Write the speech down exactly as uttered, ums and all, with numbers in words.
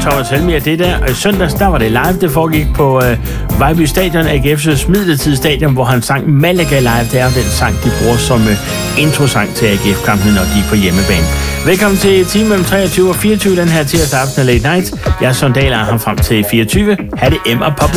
Thomas Helmier, det der. Og i søndags, der var det live. Det foregik på øh, Vejby Stadion, A G F's midlertidige stadion, hvor han sang Malaga live. Det er den sang, de bruger som øh, introsang til A G F-kampene, når de er på hjemmebane. Velkommen til time mellem treogtyve og fireogtyve, den her tirsdag aften af Late Night. Jeg er Sondal, og ham frem til fireogtyve. Ha' det M og Pop.